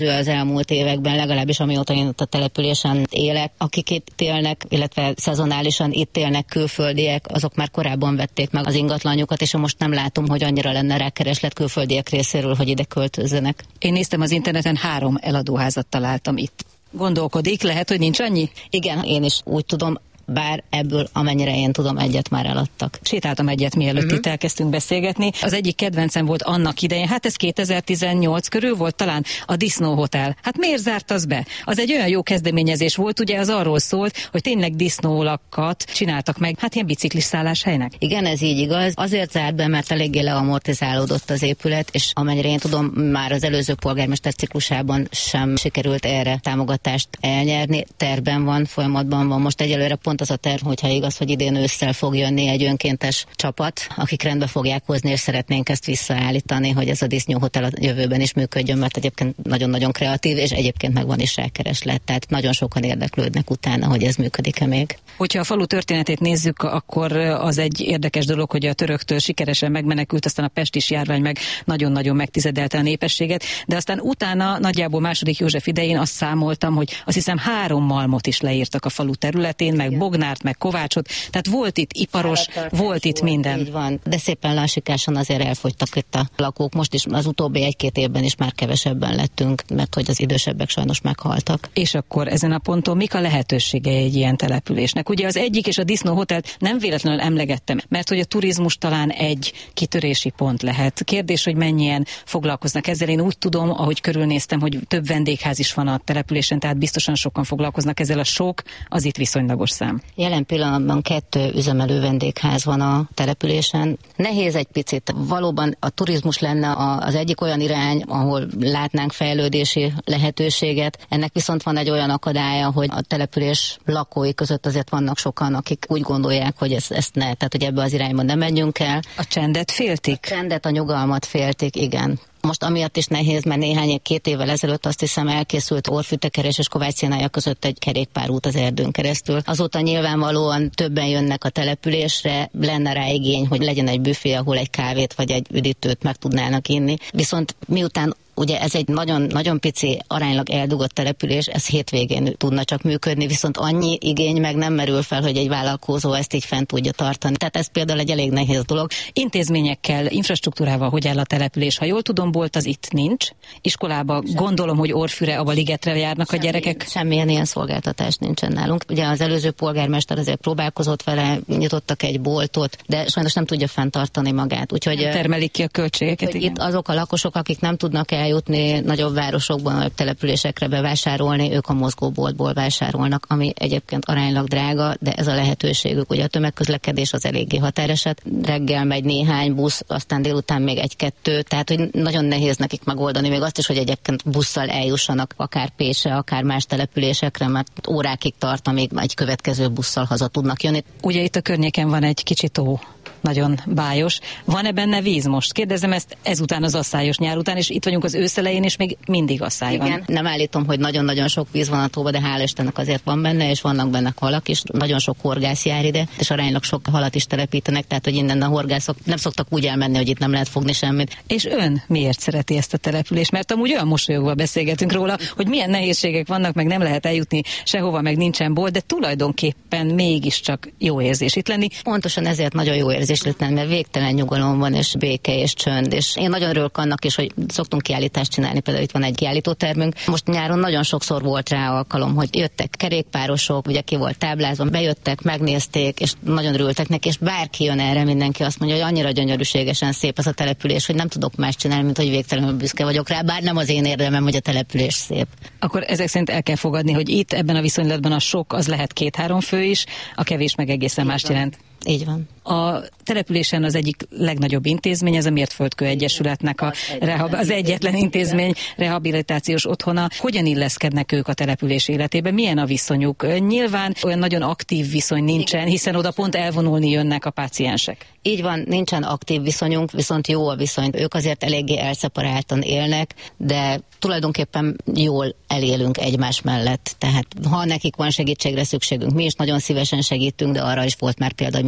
Az elmúlt években, legalábbis amióta én ott a településen élek, akik itt élnek, illetve szezonálisan itt élnek külföldiek, azok már korábban vették meg az ingatlanjukat, és most nem látom, hogy annyira lenne rákereslet külföldiek részéről, hogy ide költözzenek. Én néztem az interneten, 3 eladóházat találtam itt. Gondolkodik, lehet, hogy nincs annyi? Igen, én is úgy tudom, bár ebből, amennyire én tudom, egyet már eladtak. Sétáltam egyet, mielőtt itt elkezdtünk beszélgetni. Az egyik kedvencem volt annak idején, hát ez 2018 körül volt talán, a Disznó Hotel. Hát miért zárt az be? Az egy olyan jó kezdeményezés volt, ugye az arról szólt, hogy tényleg disznólakat csináltak meg, hát ilyen biciklis szálláshelynek. Igen, ez így igaz. Azért zárt be, mert eléggé leamortizálódott az épület, és amennyire én tudom, már az előző polgármester ciklusában sem sikerült erre támogatást elnyerni. Tervben van, folyamatban van. Most egyelőre pont az a terv, hogyha igaz, hogy idén ősszel fog jönni egy önkéntes csapat, akik rendbe fogják hozni, és szeretnénk ezt visszaállítani, hogy ez a Disznó Hotel a jövőben is működjön, mert egyébként nagyon-nagyon kreatív, és egyébként megvan is rákereslet, tehát nagyon sokan érdeklődnek utána, hogy ez működik-e még. Hogyha a falu történetét nézzük, akkor az egy érdekes dolog, hogy a töröktől sikeresen megmenekült, aztán a pestis járvány meg nagyon-nagyon megtizedelte a népességet, de aztán utána nagyjából II. József idején azt számoltam, hogy azt hiszem 3 malmot is leírtak a falu területén, meg Bognárt, meg Kovácsot, tehát volt itt iparos, volt itt minden. Így van, de szépen lassikásan azért elfogytak itt a lakók. Most is az utóbbi 1-2 évben is már kevesebben lettünk, mert hogy az idősebbek sajnos meghaltak. És akkor ezen a ponton mik a lehetőségei egy ilyen településnek? Ugye az egyik és a Disznó Hotelt nem véletlenül emlegettem, mert hogy a turizmus talán egy kitörési pont lehet. Kérdés, hogy mennyien foglalkoznak ezzel. Én úgy tudom, ahogy körülnéztem, hogy több vendégház is van a településen, tehát biztosan sokan foglalkoznak ezzel, a sok az itt viszonylagos szám. Jelen pillanatban 2 üzemelő vendégház van a településen. Nehéz egy picit. Valóban a turizmus lenne az egyik olyan irány, ahol látnánk fejlődési lehetőséget. Ennek viszont van egy olyan akadálya, hogy a település lakói között azért vannak sokan, akik úgy gondolják, hogy ezt ne, tehát hogy ebbe az irányba nem menjünk el. A csendet féltik? A csendet, a nyugalmat féltik, igen. Most amiatt is nehéz, mert 2 évvel ezelőtt azt hiszem elkészült Orfűtekerés és Kovács Szénája között egy kerékpárút az erdőn keresztül. Azóta nyilvánvalóan többen jönnek a településre, lenne rá igény, hogy legyen egy büfé, ahol egy kávét vagy egy üdítőt meg tudnának inni. Viszont miután ugye ez egy nagyon pici, aránylag eldugott település, ez hétvégén tudna csak működni, viszont annyi igény meg nem merül fel, hogy egy vállalkozó ezt így fent tudja tartani. Tehát ez például egy elég nehéz dolog. Intézményekkel, infrastruktúrával hogy áll a település? Ha jól tudom, bolt az itt nincs. Iskolába gondolom, hogy Orfűre, a Ligetre járnak a gyerekek. Semmilyen ilyen szolgáltatás nincsen nálunk. Ugye az előző polgármester azért próbálkozott vele, nyitottak egy boltot, de sajnos nem tudja fenntartani magát. Úgyhogy nem termelik ki a költségeket. Itt azok a lakosok, akik nem tudnak eljutni nagyobb városokban, nagyobb településekre bevásárolni, ők a mozgóboltból vásárolnak, ami egyébként aránylag drága, de ez a lehetőségük. Ugye a tömegközlekedés az eléggé határeset. Reggel megy néhány busz, aztán délután még 1-2, tehát hogy nagyon nehéz nekik megoldani még azt is, hogy egyébként busszal eljussanak akár Pécsre, akár más településekre, mert órákig tart, amíg egy következő busszal haza tudnak jönni. Ugye itt a környéken van egy kicsi tó, nagyon bájos. Van-e benne víz most? Kérdezem ezt ezután, az asszályos nyár után, és itt vagyunk az ősz elején, és még mindig asszály van. Igen, nem állítom, hogy nagyon-nagyon sok víz van a tóba, de hála Istennek azért van benne, és vannak benne halak is. Nagyon sok horgász jár ide, és aránylag sok halat is telepítenek, tehát hogy innen a horgászok nem szoktak úgy elmenni, hogy itt nem lehet fogni semmit. És ön miért szereti ezt a települést? Mert amúgy olyan mosolyogva beszélgetünk róla, hogy milyen nehézségek vannak, meg nem lehet eljutni sehova, meg nincsen bolt, de tulajdonképpen mégiscsak jó érzés itt lenni. Pontosan ezért nagyon jó érzés itt lenni, mert végtelen nyugalom van, és béke és csönd, és én nagyon örülök annak is, hogy szoktunk kiállítást csinálni, például itt van egy kiállítótermünk. Most nyáron nagyon sokszor volt rá alkalom, hogy jöttek kerékpárosok, ugye ki volt táblázva, bejöttek, megnézték, és nagyon örültek neki, és bárki jön erre, mindenki azt mondja, hogy annyira gyönyörűségesen szép ez a település, hogy nem tudok más csinálni, mint hogy végtelenül büszke vagyok rá, bár nem az én érdemem, hogy a település szép. Akkor ezek szerint el kell fogadni, hogy itt ebben a viszonylatban a sok az lehet 2-3 fő is, a kevés meg egészen mást jelent. Így van. A településen az egyik legnagyobb intézmény, ez a Mértföldkő Egyesületnek az egyetlen intézmény, rehabilitációs otthona. Hogyan illeszkednek ők a település életébe? Milyen a viszonyuk? Nyilván olyan nagyon aktív viszony nincsen, hiszen oda pont elvonulni jönnek a páciensek. Így van, nincsen aktív viszonyunk, viszont jó a viszony. Ők azért eléggé elszeparáltan élnek, de tulajdonképpen jól elélünk egymás mellett. Tehát ha nekik van segítségre szükségünk, mi is nagyon szívesen segítünk, de arra is volt már példa, hogy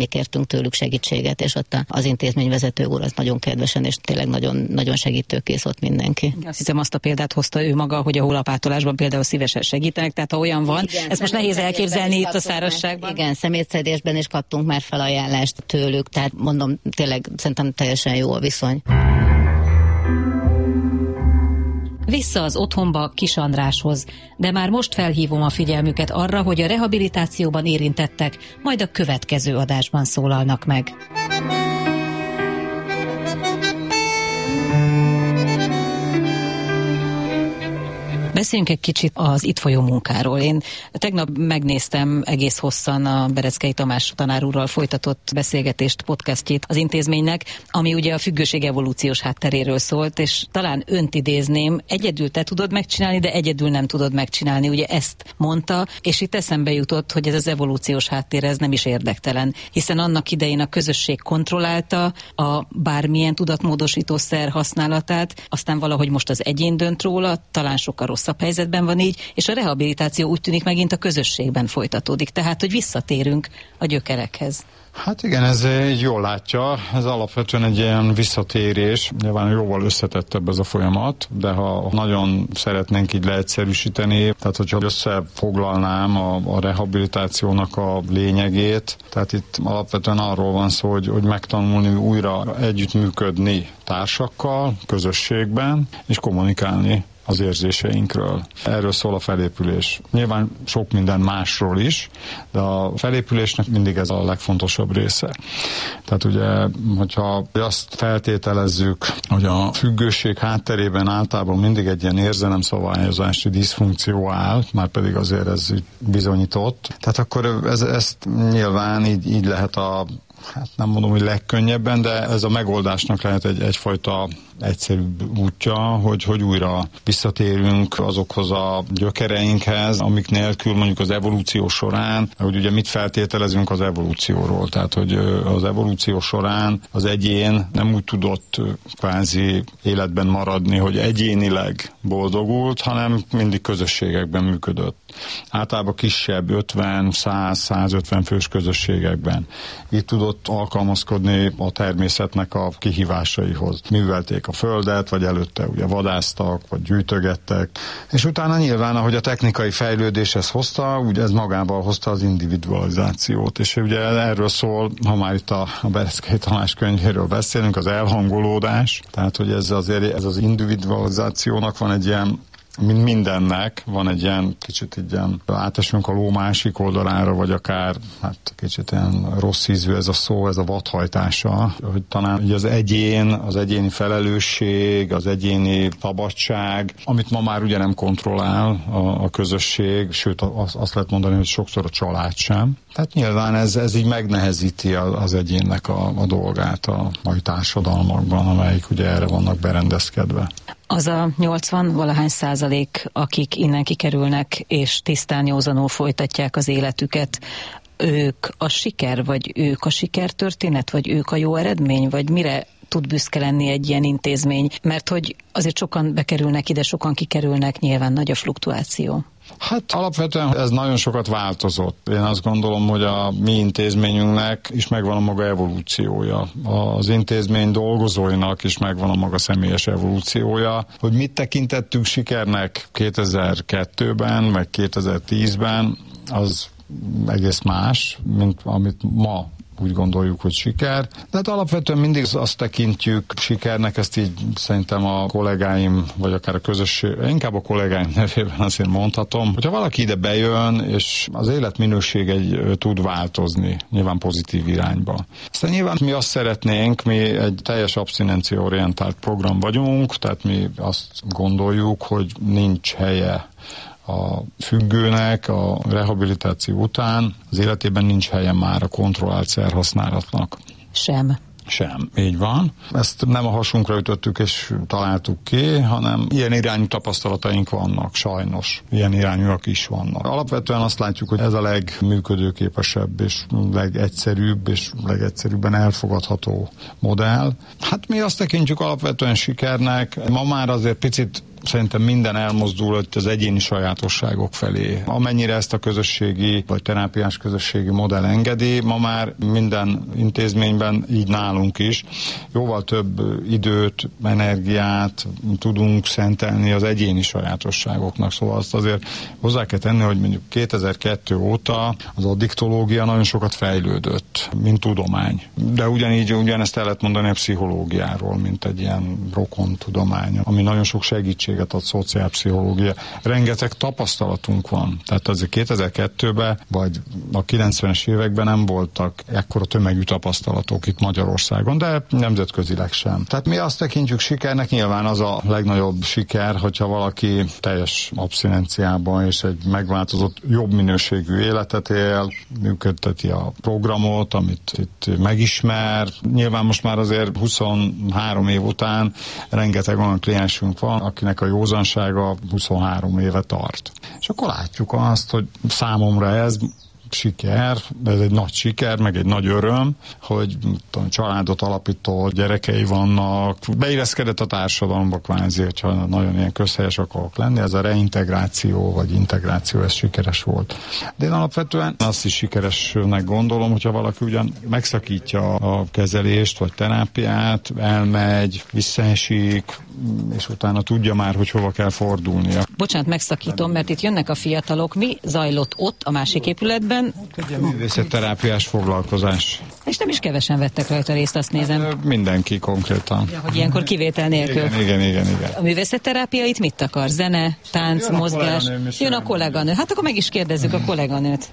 mi kértünk tőlük segítséget, és ott az intézményvezető úr az nagyon kedvesen, és tényleg nagyon, nagyon segítőkész ott mindenki. Azt hiszem, azt a példát hozta ő maga, hogy a hólapátolásban például szívesen segítenek, tehát ha olyan van, igen, ezt most nehéz elképzelni itt a szárazságban. Igen, szemétszedésben is kaptunk már felajánlást tőlük, tehát mondom, tényleg szerintem teljesen jó a viszony. Vissza az otthonba Kis Andráshoz, de már most felhívom a figyelmüket arra, hogy a rehabilitációban érintettek majd a következő adásban szólalnak meg. Beszéljünk egy kicsit az itt folyó munkáról. Én tegnap megnéztem egész hosszan a Bereckei Tamás tanár úrral folytatott beszélgetést, podcastjét az intézménynek, ami ugye a függőség evolúciós hátteréről szólt, és talán önt idézném, egyedül te tudod megcsinálni, de egyedül nem tudod megcsinálni. Ugye ezt mondta, és itt eszembe jutott, hogy ez az evolúciós háttér, ez nem is érdektelen, hiszen annak idején a közösség kontrollálta a bármilyen tudatmódosítószer használatát, aztán valahogy most az egyén dönt róla, talán sokkal rosszabb helyzetben van így, és a rehabilitáció úgy tűnik megint a közösségben folytatódik. Tehát, hogy visszatérünk a gyökerekhez. Hát igen, ez jól látja, ez alapvetően egy ilyen visszatérés, nyilván jóval összetettebb ez a folyamat, de ha nagyon szeretnénk így leegyszerűsíteni, tehát hogyha összefoglalnám a rehabilitációnak a lényegét, tehát itt alapvetően arról van szó, hogy megtanulni újra együttműködni társakkal, közösségben, és kommunikálni az érzéseinkről. Erről szól a felépülés. Nyilván sok minden másról is, de a felépülésnek mindig ez a legfontosabb része. Tehát ugye, hogyha azt feltételezzük, hogy a függőség hátterében általában mindig egy ilyen érzelemszabályozási diszfunkció áll, már pedig azért ez bizonyított. Tehát akkor ezt nyilván így lehet hát nem mondom, hogy legkönnyebben, de ez a megoldásnak lehet egyfajta egyszerűbb útja, hogy újra visszatérünk azokhoz a gyökereinkhez, amik nélkül mondjuk az evolúció során, hogy ugye mit feltételezünk az evolúcióról, tehát hogy az evolúció során az egyén nem úgy tudott kvázi életben maradni, hogy egyénileg boldogult, hanem mindig közösségekben működött. Általában kisebb, 50, 100, 150 fős közösségekben. Így tudott alkalmazkodni a természetnek a kihívásaihoz. Művelték a földet, vagy előtte ugye vadásztak, vagy gyűjtögettek, és utána nyilván, ahogy a technikai fejlődés ezt hozta, ugye ez magával hozta az individualizációt, és ugye erről szól, ha már itt a Bereckei Tamás könyvéről beszélünk, az elhangolódás, tehát hogy ez az individualizációnak van egy ilyen, mint mindennek van egy ilyen, kicsit egy ilyen, átesünk a ló másik oldalára, vagy akár, hát kicsit ilyen rossz ízű ez a szó, ez a vadhajtása, hogy talán ugye az egyéni felelősség, az egyéni szabadság, amit ma már ugye nem kontrollál a közösség, sőt azt lehet mondani, hogy sokszor a család sem. Tehát nyilván ez így megnehezíti az egyénnek a dolgát a mai társadalmakban, amelyik ugye erre vannak berendezkedve. Az a 80-valahány %, akik innen kikerülnek, és tisztán józanul folytatják az életüket, ők a siker, vagy ők a sikertörténet, vagy ők a jó eredmény, vagy mire tud büszke lenni egy ilyen intézmény? Mert hogy azért sokan bekerülnek ide, sokan kikerülnek, nyilván nagy a fluktuáció. Hát alapvetően ez nagyon sokat változott. Én azt gondolom, hogy a mi intézményünknek is megvan a maga evolúciója. Az intézmény dolgozóinak is megvan a maga személyes evolúciója. Hogy mit tekintettünk sikernek 2002-ben, meg 2010-ben, az egész más, mint amit ma úgy gondoljuk, hogy siker. De hát alapvetően mindig azt tekintjük sikernek, ezt így szerintem a kollégáim, vagy akár a közösség, inkább a kollégáim nevében azért mondhatom, hogyha valaki ide bejön, és az életminőség tud változni, nyilván pozitív irányba. Aztán nyilván mi azt szeretnénk, mi egy teljes abszinencia-orientált program vagyunk, tehát mi azt gondoljuk, hogy nincs helye a függőnek a rehabilitáció után, az életében nincs helye már a kontrollált szerhasználatnak. Sem, így van. Ezt nem a hasunkra ütöttük és találtuk ki, hanem ilyen irányú tapasztalataink vannak, sajnos. Ilyen irányúak is vannak. Alapvetően azt látjuk, hogy ez a legműködőképesebb és legegyszerűbb és legegyszerűbben elfogadható modell. Hát mi azt tekintjük alapvetően sikernek. Ma már azért picit szerintem minden elmozdul az egyéni sajátosságok felé. Amennyire ezt a közösségi vagy terápiás közösségi modell engedi, ma már minden intézményben, így nálunk is, jóval több időt, energiát tudunk szentelni az egyéni sajátosságoknak. Szóval azt azért hozzá kell tenni, hogy mondjuk 2002 óta az addiktológia nagyon sokat fejlődött, mint tudomány. De ugyanezt el lehet mondani a pszichológiáról, mint egy ilyen rokon tudomány, ami nagyon sok segítséget ad, szociálpszichológia. Rengeteg tapasztalatunk van. Tehát azért 2002-ben, vagy a 90-es években nem voltak ekkora tömegű tapasztalatok itt Magyarországon, de nemzetközileg sem. Tehát mi azt tekintjük sikernek, nyilván az a legnagyobb siker, hogyha valaki teljes abszinenciában és egy megváltozott, jobb minőségű életet él, működteti a programot, amit itt megismer. Nyilván most már azért 23 év után rengeteg olyan kliensünk van, akinek a józansága 23 éve tart. És akkor látjuk azt, hogy számomra ez siker, ez egy nagy siker, meg egy nagy öröm, hogy családot alapító, gyerekei vannak, beilleszkedett a társadalomba kvázi, hogyha nagyon ilyen közhelyes akarok lenni, ez a reintegráció, vagy integráció, ez sikeres volt. De én alapvetően azt is sikeresnek gondolom, hogyha valaki ugyan megszakítja a kezelést, vagy terápiát, elmegy, visszaesik, és utána tudja már, hogy hova kell fordulnia. Bocsánat, megszakítom, mert itt jönnek a fiatalok. Mi zajlott ott a másik épületben? Egy művészetterápiás foglalkozás. És nem is kevesen vettek rajta részt, azt nézem. Mindenki konkrétan. Ja, hogy ilyenkor kivétel nélkül. Igen. A művészetterápia itt mit akar? Zene, tánc, mozgás? Jön a kolléganő. Hát akkor meg is kérdezzük a kolléganőt.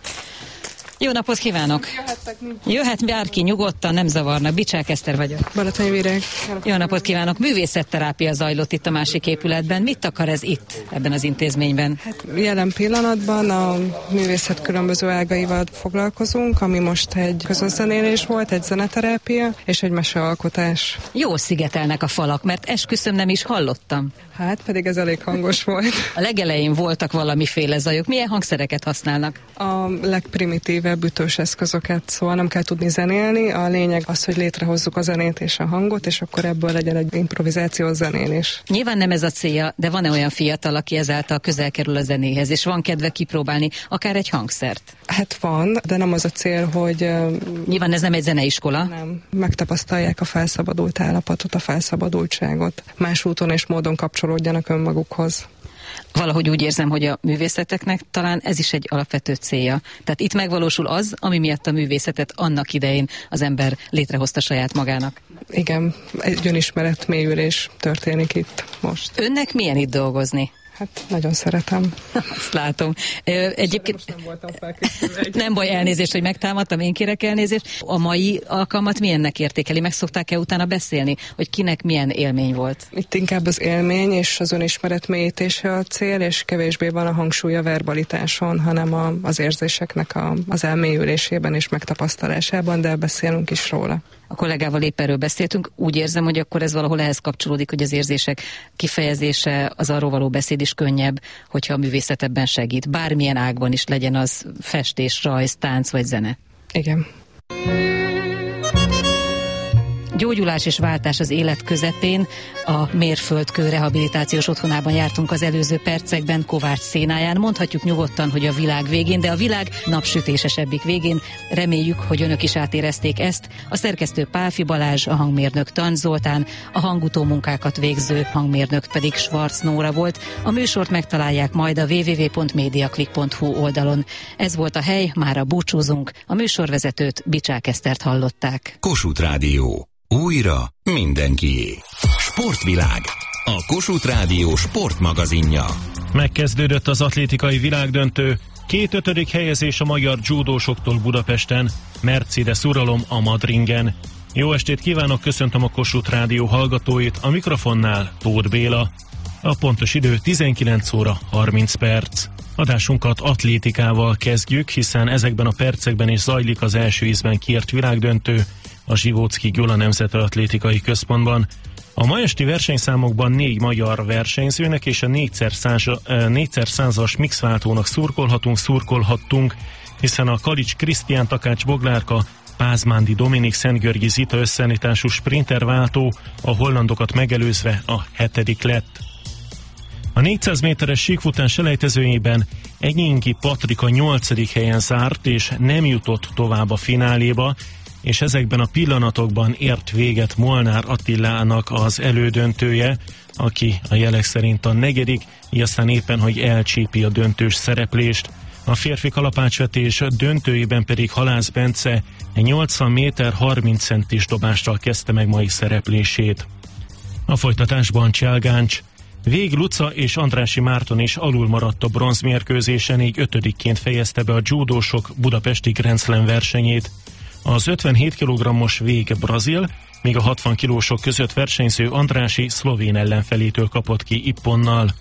Jó napot kívánok! Jöhet bárki nyugodtan, nem zavarnak. Bicsák Eszter vagyok. Balatoni Virág. Jó napot kívánok! Művészetterápia zajlott itt a másik épületben. Mit akar ez itt, ebben az intézményben? Hát jelen pillanatban a művészet különböző ágaival foglalkozunk, ami most egy közös zenélés volt, egy zeneterápia és egy mesealkotás. Jó szigetelnek a falak, mert esküszöm nem is hallottam. Hát pedig ez elég hangos volt. A legelején voltak valamiféle zajok. Milyen hangszereket használnak? A legprimitívebb ütős eszközöket, szóval nem kell tudni zenélni. A lényeg az, hogy létrehozzuk a zenét és a hangot, és akkor ebből legyen egy improvizációs zenélés. Nyilván nem ez a célja, de van-e olyan fiatal, aki ezáltal közel kerül a zenéhez, és van kedve kipróbálni akár egy hangszert? Hát van, de nem az a cél, hogy... Nyilván ez nem egy zeneiskola. Nem. Megtapasztalják a felszabadult állapotot, a felszabadultságot. Más úton és módon kapcsolódjanak önmagukhoz. Valahogy úgy érzem, hogy a művészeteknek talán ez is egy alapvető célja. Tehát itt megvalósul az, ami miatt a művészetet annak idején az ember létrehozta saját magának. Igen, egy önismeret mélyülés történik itt most. Önnek milyen itt dolgozni? Hát nagyon szeretem. Azt látom. Egyébként nem voltam felkészülve. Nem baj, elnézést, hogy megtámadtam, én kérek elnézést. A mai alkalmat milyennek értékeli? Meg szokták-e utána beszélni, hogy kinek milyen élmény volt? Itt inkább az élmény és az önismeret mélyítése a cél, és kevésbé van a hangsúly a verbalitáson, hanem az érzéseknek az elmélyülésében és megtapasztalásában, de beszélünk is róla. A kollégával épp erről beszéltünk, úgy érzem, hogy akkor ez valahol ehhez kapcsolódik, hogy az érzések kifejezése, az arról való beszéd is könnyebb, hogyha a művészet ebben segít. Bármilyen ágban is legyen az festés, rajz, tánc vagy zene. Igen. Gyógyulás és váltás az élet közepén. A Mérföldkő rehabilitációs otthonában jártunk az előző percekben, Kovács szénáján. Mondhatjuk nyugodtan, hogy a világ végén, de a világ napsütésesebbik végén. Reméljük, hogy önök is átérezték ezt. A szerkesztő Pálfi Balázs, a hangmérnök Tancs Zoltán, a hangutó munkákat végző hangmérnök pedig Schwarz Nóra volt. A műsort megtalálják majd a www.mediaclick.hu oldalon. Ez volt a hely, mára búcsúzunk. A műsorvezetőt, Bicsák Esztert hallották. Kossuth Rádió. Újra mindenkié. Sportvilág. A Kossuth Rádió sportmagazinja. Megkezdődött az atlétikai világdöntő. 2 5. helyezés a magyar judósoktól Budapesten. Mercedes uralom a Madringen. Jó estét kívánok, köszöntöm a Kossuth Rádió hallgatóit, a mikrofonnál Tóth Béla. A pontos idő 19 óra 30 perc. Adásunkat atlétikával kezdjük, hiszen ezekben a percekben is zajlik az első ízben kiírt világdöntő a Zsivóczky Gyula Nemzeti Atlétikai Központban. A ma esti versenyszámokban 4 magyar versenyzőnek és a 4x100-as mixváltónak szurkolhattunk, hiszen a Kalics Krisztián, Takács Boglárka, Pázmándi Dominik, Szentgyörgyi Zita összeállítású sprinterváltó a hollandokat megelőzve a 7. lett. A 400 méteres síkfután selejtezőjében Enyinki Patrika 8. helyen zárt, és nem jutott tovább a fináléba, és ezekben a pillanatokban ért véget Molnár Attilának az elődöntője, aki a jelek szerint a 4., így aztán éppen, hogy elcsípi a döntős szereplést. A férfi kalapácsvetés döntőjében pedig Halász Bence 80 méter 30 centis dobással kezdte meg mai szereplését. A folytatásban Cselgáncs, Vég Luca és Andrássy Márton is alul maradt a bronzmérkőzésen, így 5-ként fejezte be a judósok budapesti Grand Slam versenyét. Az 57 kg-os Vég brazil, míg a 60 kilósok között versenyző Andrássy szlovén ellenfelétől kapott ki ipponnal.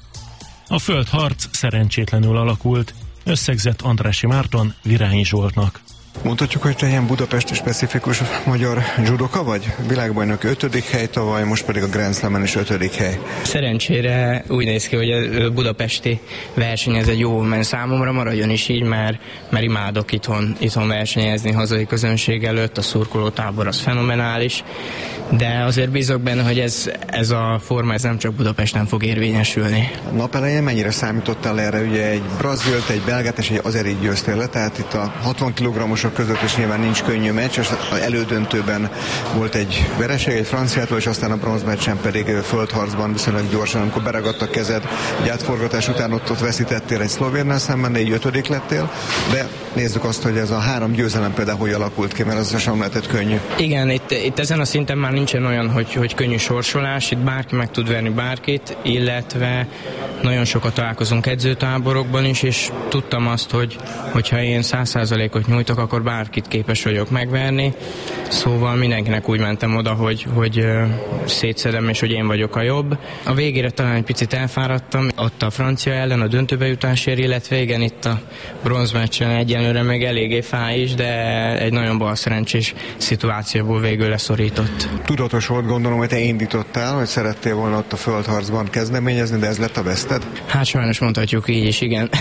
A földharc szerencsétlenül alakult, összegzett Andrássy Márton Virányi Zsoltnak. Mondhatjuk, hogy te ilyen budapesti specifikus magyar judoka vagy? Világbajnok 5. hely tavaly, most pedig a Grand Slamen is 5. hely. Szerencsére úgy néz ki, hogy a budapesti verseny ez egy jó, mert számomra maradjon is így, mert imádok itthon versenyezni hazai közönség előtt, a szurkolótábor az fenomenális, de azért bízok benne, hogy ez a forma ez nem csak Budapesten fog érvényesülni. A nap elején mennyire számítottál erre? Ugye egy brazilt, egy belgát és egy azerit győztél le, tehát itt a 60 kg-osok között is nyilván nincs könnyű meccs, és az elődöntőben volt egy vereség, egy franciától, és aztán a bronzmeccsen pedig földharcban viszonylag gyorsan, amikor beragadt a kezed, egy átforgatás után ott veszítettél egy szlovénnel szemben, de így 5. lettél, de nézzük azt, hogy ez a 3 győzelem például hogy alakult ki, mert az sem lehetett könnyű. Igen, itt ezen a szinten már nincsen olyan, hogy könnyű sorsolás, itt bárki meg tud verni bárkit, illetve nagyon sokat találkozunk edzőtáborokban is, és tudtam azt, hogyha én 100%-ot nyújtok, akkor bárkit képes vagyok megverni, szóval mindenkinek úgy mentem oda, hogy szétszedem, és hogy én vagyok a jobb. A végére talán egy picit elfáradtam, ott a francia ellen a döntőbe jutásért, illetve igen, itt a bronzmeccsen egyenlőre még eléggé fáj is, de egy nagyon balszerencsés szituációból végül leszorított. Tudatos volt, gondolom, hogy te indítottál, hogy szerettél volna ott a földharcban kezdeményezni, de ez lett a veszted? Hát sajnos mondhatjuk így is, igen.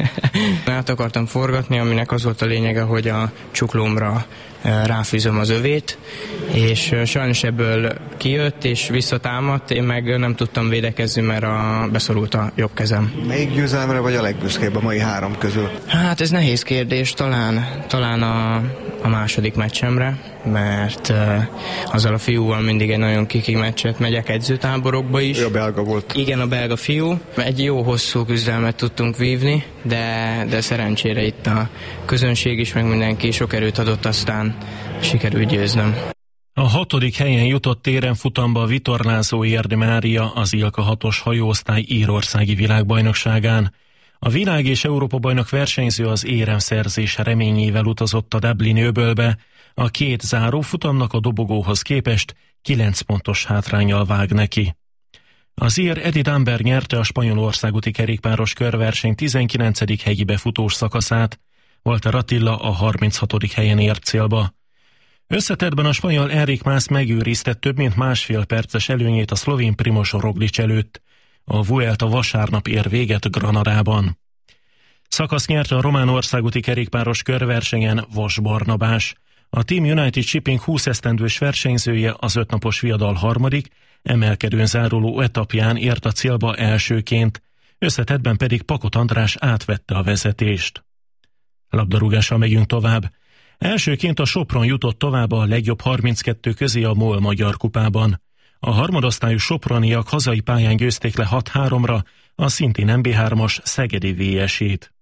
Át akartam forgatni, aminek az volt a lényege, hogy a csuklómra ráfűzöm az övét, és sajnos ebből kijött, és visszatámadt, én meg nem tudtam védekezni, mert beszorult a jobb kezem. Melyik győzelemre vagy a legbüszkébb a mai 3 közül? Hát ez nehéz kérdés, talán a második meccsemre, mert azzal a fiúval mindig egy nagyon kiki meccset megyek edzőtáborokba is. Ő a belga volt. Igen, a belga fiú. Egy jó hosszú küzdelmet tudtunk vívni, de szerencsére itt a közönség is, meg mindenki sok erőt adott, aztán sikerült győznöm. A 6. helyen jutott téren futamba Vitorlázó Érd Mária az Ilka 6-os hajóosztály írországi világbajnokságán. A világ- és Európa-bajnok versenyző az éremszerzés reményével utazott a Dublini öbölbe, a 2 zárófutamnak a dobogóhoz képest 9 pontos hátránnyal vág neki. Az ír Eddie Dunbar nyerte a Spanyolország úti kerékpáros körverseny 19. helyi befutós szakaszát, Walter Attila a 36. helyen ért célba. Összetettben a spanyol Enric Mas megőrizte több mint másfél perces előnyét a szlovén Primož Roglič előtt. A Vuelta vasárnap ér véget Granadában. Szakasz nyerte a román országúti kerékpáros körversenyen Vas Barnabás. A Team United Shipping 20 esztendős versenyzője az 5 napos viadal 3., emelkedőn záruló etapján ért a célba elsőként, összetettben pedig Pakot András átvette a vezetést. Labdarúgással megyünk tovább. Elsőként a Sopron jutott tovább a legjobb 32 közé a MOL Magyar Kupában. A harmadosztályú soproniak hazai pályán győzték le 6-3-ra a szintén MB3-as Szegedi VS-ét.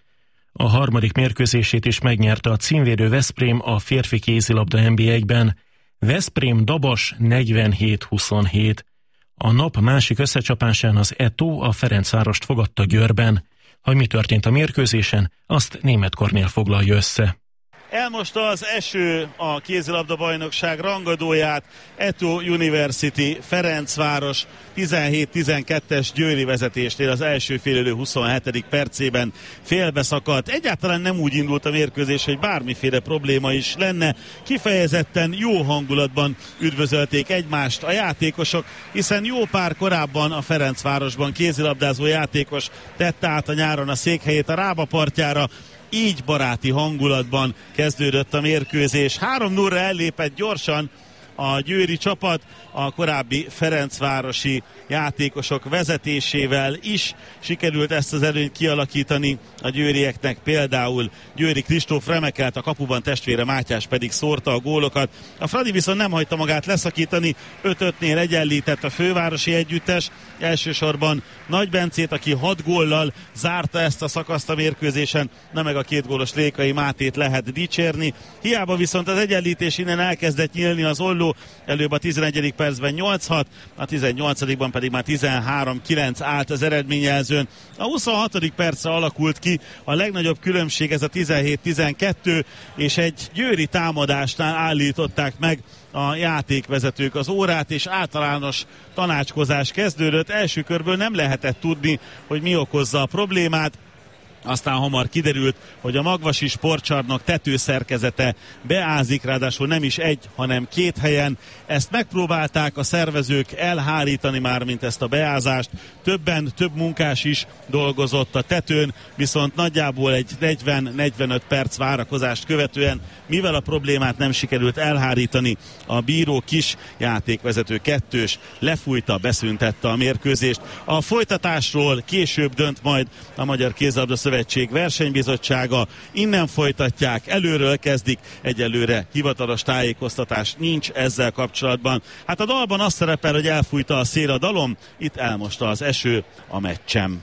A harmadik mérkőzését is megnyerte a címvédő Veszprém a férfi kézilabda NB1-ben. Veszprém Dabas 47-27. A nap másik összecsapásán az Eto a Ferencvárost fogadta Győrben. Hogy mi történt a mérkőzésen, azt Németh Kornél foglalja össze. Elmosta az eső a kézilabda bajnokság rangadóját, Eto University Ferencváros 17-12-es győri vezetésnél az első félidő 27. percében félbeszakadt. Egyáltalán nem úgy indult a mérkőzés, hogy bármiféle probléma is lenne. Kifejezetten jó hangulatban üdvözölték egymást a játékosok, hiszen jó pár korábban a Ferencvárosban kézilabdázó játékos tette át a nyáron a székhelyét a Rába partjára. Így baráti hangulatban kezdődött a mérkőzés. 3-0-ra ellépett gyorsan a győri csapat, a korábbi ferencvárosi játékosok vezetésével is sikerült ezt az előnyt kialakítani a győrieknek, például Győri Kristóf remekelt a kapuban, testvére Mátyás pedig szórta a gólokat. A Fradi viszont nem hagyta magát leszakítani, 5-5-nél egyenlített a fővárosi együttes, elsősorban Nagy Bencét, aki 6 góllal zárta ezt a szakaszt a mérkőzésen, na meg a 2 gólos Lékai Mátét lehet dicsérni. Hiába viszont az egyenlítés innen elkezdett nyílni az olló, előbb a 11. percben 8-6, a 18. pedig már 13-9 állt az eredményjelzőn. A 26. percre alakult ki a legnagyobb különbség, ez a 17-12, és egy győri támadásnál állították meg a játékvezetők az órát, és általános tanácskozás kezdődött. Első körből nem lehetett tudni, hogy mi okozza a problémát. Aztán hamar kiderült, hogy a Magvasi Sportcsarnok tetőszerkezete beázik, ráadásul nem is egy, hanem 2 helyen. Ezt megpróbálták a szervezők elhárítani már, mint ezt a beázást. Több munkás is dolgozott a tetőn, viszont nagyjából egy 40-45 perc várakozást követően, mivel a problémát nem sikerült elhárítani, a bíró Kis játékvezető 2-ös lefújta, beszüntette a mérkőzést. A folytatásról később dönt majd a Magyar Kézilabda Szövetség versenybizottsága. Innen folytatják, előről kezdik, egyelőre hivatalos tájékoztatás nincs ezzel kapcsolatban. Hát a dalban azt szerepel, hogy elfújta a szél a dalom, itt elmosta az eső a meccsem.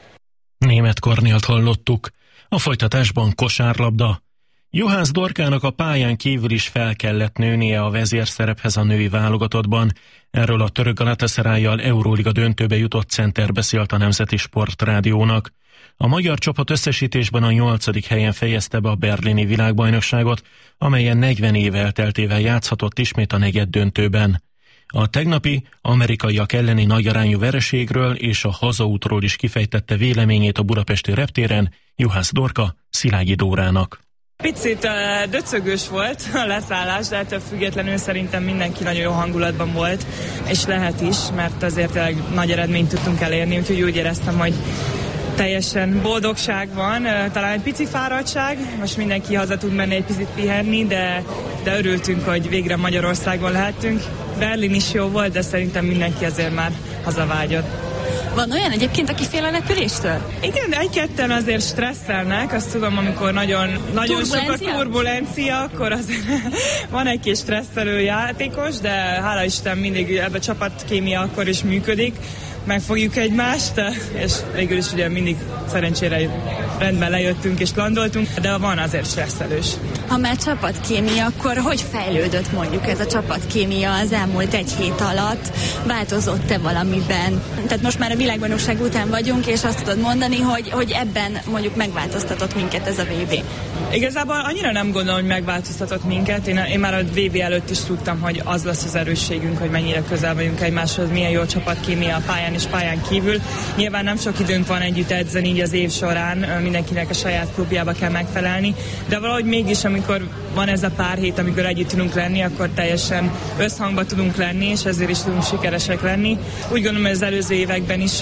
Németh Kornélt hallottuk. A folytatásban kosárlabda. Juhász Dorkának a pályán kívül is fel kellett nőnie a vezérszerephez a női válogatottban. Erről a török Galatasarayjal Euróliga döntőbe jutott center beszélt a Nemzeti Sportrádiónak. A magyar csapat összesítésben a 8. helyen fejezte be a berlini világbajnokságot, amelyen 40 év elteltével játszhatott ismét a negyeddöntőben. A tegnapi amerikaiak elleni nagyarányú vereségről és a hazaútról is kifejtette véleményét a budapesti reptéren Juhász Dorka Szilágyi Dórának. Picit döcögős volt a leszállás, de ettől függetlenül szerintem mindenki nagyon jó hangulatban volt, és lehet is, mert azért nagy eredményt tudtunk elérni, úgyhogy úgy éreztem, hogy teljesen boldogság van, talán egy pici fáradtság, most mindenki haza tud menni egy picit pihenni, de örültünk, hogy végre Magyarországon lehettünk. Berlin is jó volt, de szerintem mindenki azért már hazavágyott. Van olyan egyébként, aki fél a repüléstől? Igen, egy-ketten azért stresszelnek, azt tudom, amikor nagyon sok a turbulencia, akkor azért van egy-két stresszelő játékos, de hála Isten mindig ebbe a csapatkémia akkor is működik, megfogjuk egymást, és végül is ugye mindig szerencsére rendben lejöttünk és landoltunk, de van azért stresszelős. Ha már csapatkémia, akkor hogy fejlődött mondjuk ez a csapatkémia az elmúlt egy hét alatt? Változott-e valamiben? Tehát most már a világbajnokság után vagyunk, és azt tudod mondani, hogy ebben mondjuk megváltoztatott minket ez a VB. Igazából annyira nem gondolom, hogy megváltoztatott minket. Én már a VB előtt is tudtam, hogy az lesz az erősségünk, hogy mennyire közel vagyunk egymáshoz, milyen jó csapatkémia a pályán és pályán kívül. Nyilván nem sok időnk van együtt edzeni így az év során, mindenkinek a saját klubjába kell megfelelni, de valahogy mégis, amikor van ez a pár hét, amikor együtt tudunk lenni, akkor teljesen összhangba tudunk lenni, és ezért is tudunk sikeresek lenni. Úgy gondolom, hogy az előző években is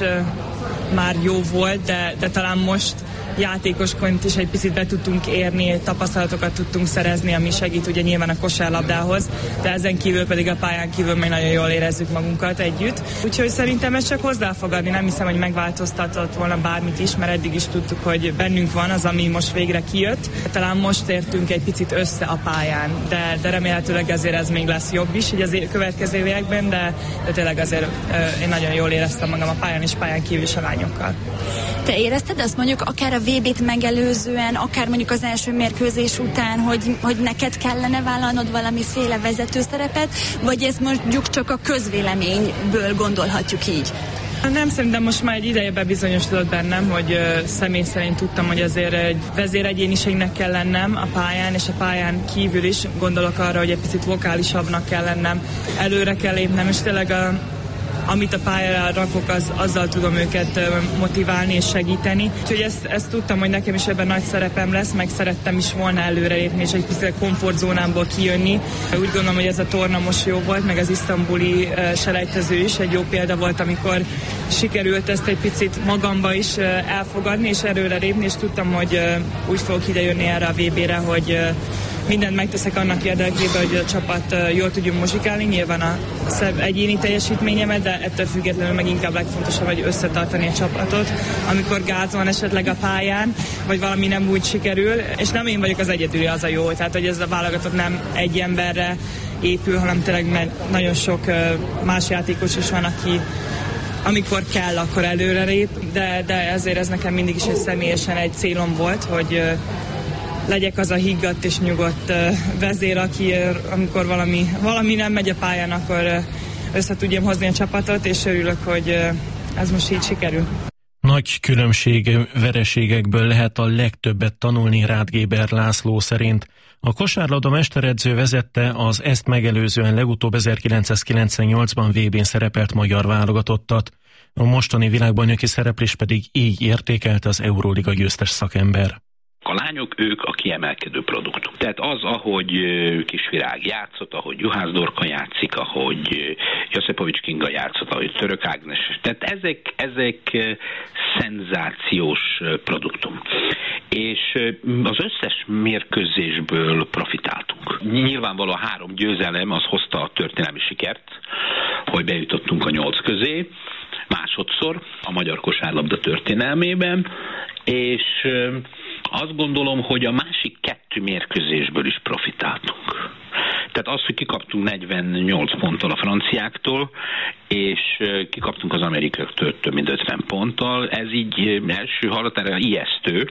már jó volt, de talán most játékosként is egy picit be tudtunk érni, tapasztalatokat tudtunk szerezni, ami segít ugye nyilván a kosárlabdához, de ezen kívül pedig a pályán kívül még nagyon jól érezzük magunkat együtt. Úgyhogy szerintem ez csak hozzá fog adni, nem hiszem, hogy megváltoztatott volna bármit is, mert eddig is tudtuk, hogy bennünk van az, ami most végre kijött. Talán most értünk egy picit össze a pályán, de remélhetőleg ezért ez még lesz jobb is így az következő években, de tényleg azért én nagyon jól éreztem magam a pályán és pályán kívül is a lányokkal. Te érezted azt mondjuk akár a VB-t megelőzően, akár mondjuk az első mérkőzés után, hogy neked kellene vállalnod valamiféle vezetőszerepet, vagy ez mondjuk csak a közvéleményből gondolhatjuk így? Nem, szerintem most már egy ideje bebizonyosodott bennem, hogy személy szerint tudtam, hogy azért egy vezéregyéniségnek kell lennem a pályán, és a pályán kívül is gondolok arra, hogy egy picit vokálisabbnak kell lennem, előre kell lépnem, és tényleg amit a pályára rakok, azzal tudom őket motiválni és segíteni. Úgyhogy ezt tudtam, hogy nekem is ebben nagy szerepem lesz, meg szerettem is volna előrelépni és egy picit komfortzónámból kijönni. Úgy gondolom, hogy ez a torna most jó volt, meg az isztambuli selejtező is egy jó példa volt, amikor sikerült ezt egy picit magamba is elfogadni és előrelépni, és tudtam, hogy úgy fogok idejönni erre a VB-re, hogy mindent megteszek annak érdekében, hogy a csapat jól tudjon muzsikálni, nyilván a szebb egyéni teljesítményemet, de ettől függetlenül meg inkább legfontosabb, hogy összetartani a csapatot, amikor gáz van esetleg a pályán, vagy valami nem úgy sikerül, és nem én vagyok az egyedüli, az a jó, tehát hogy ez a válogatott nem egy emberre épül, hanem tényleg nagyon sok más játékos is van, aki amikor kell, akkor előrelép, de ezért ez nekem mindig is személyesen egy célom volt, hogy legyek az a higgadt és nyugodt vezér, aki amikor valami nem megy a pályán, akkor össze tudjam hozni a csapatot, és örülök, hogy ez most így sikerül. Nagy különbségű vereségekből lehet a legtöbbet tanulni Ráth Géber László szerint. A kosárlabda mesteredző vezette az ezt megelőzően legutóbb 1998-ban VB-n szerepelt magyar válogatottat. A mostani világbajnoki szereplés pedig így értékelte az Euróliga győztes szakember. A lányok, ők a kiemelkedő produktum. Tehát az, ahogy Kisvirág játszott, ahogy Juhász Dorka játszik, ahogy Joszepovics Kinga játszott, ahogy Török Ágnes, tehát ezek szenzációs produktum. És az összes mérkőzésből profitáltunk. Nyilvánvalóan 3 győzelem az hozta a történelmi sikert, hogy bejutottunk a 8 közé, másodszor a magyar kosárlabda történelmében, és azt gondolom, hogy a másik 2 mérkőzésből is profitáltunk. Tehát az, hogy kikaptunk 48 ponttal a franciáktól, és kikaptunk az amerikaiaktól több mint 50 ponttal, ez így első hallatára ijesztő,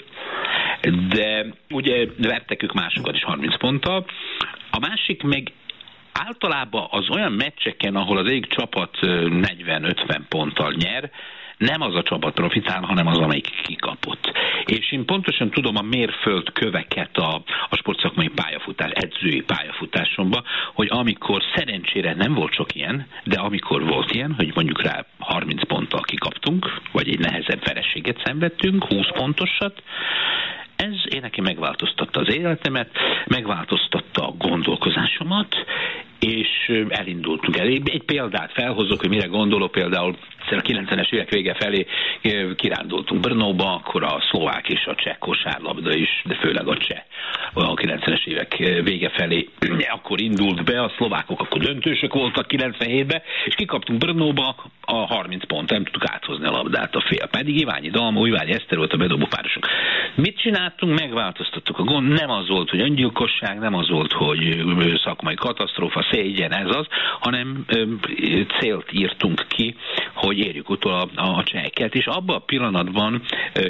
de ugye vertek ők másokat is 30 ponttal. A másik meg általában az olyan meccseken, ahol az egyik csapat 40-50 ponttal nyer, nem az a csapat profitál, hanem az, amelyik kikapott. És én pontosan tudom a mérföldköveket a sportszakmai pályafutás, edzői pályafutásomban, hogy amikor szerencsére nem volt sok ilyen, de amikor volt ilyen, hogy mondjuk rá 30 ponttal kikaptunk, vagy egy nehezebb vereséget szenvedtünk, 20 pontosat, ez nekem megváltoztatta az életemet, megváltoztatta a gondolkozásomat, és elindultunk el. Egy példát felhozok, hogy mire gondolok, például a 90-es évek vége felé kirándultunk Brnóba, akkor a szlovák és a cseh kosárlabda is, de főleg a cseh a 90-es évek vége felé akkor indult be, a szlovákok akkor döntősök voltak 97-ben, és kikaptunk Brnóba a 30 pont, nem tudtuk áthozni a labdát a fél. Pedig Iványi Dalma, Iványi Eszter volt a bedobó párosok. Mit csináltunk? Megváltoztattuk a gond. Nem az volt, hogy öngyilkosság, nem az volt, hogy szakmai katasztrófa, szégyen, ez az, hanem célt írtunk ki, hogy érjük utol a cseheket, és abban a pillanatban